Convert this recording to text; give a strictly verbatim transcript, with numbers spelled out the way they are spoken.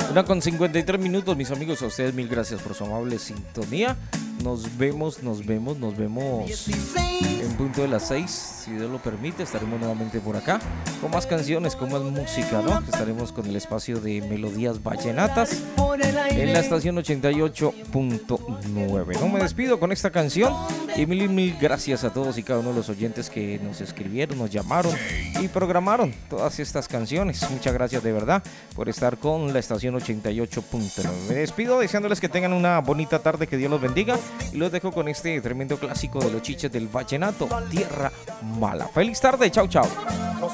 Una con cincuenta y tres minutos, mis amigos. A ustedes mil gracias por su amable sintonía. Nos vemos, nos vemos, nos vemos en punto de las seis. Si Dios lo permite, estaremos nuevamente por acá con más canciones, con más música, ¿no? Estaremos con el espacio de Melodías Vallenatas en la estación ochenta y ocho punto nueve. No me despido con esta canción y mil y mil gracias a todos y cada uno de los oyentes que nos escribieron, nos llamaron y programaron todas estas canciones. Muchas gracias de verdad por estar con la estación ochenta y ocho punto nueve. Me despido deseándoles que tengan una bonita tarde, que Dios los bendiga, y los dejo con este tremendo clásico de los chiches del vallenato, Tierra Mala. Feliz tarde, chau chau.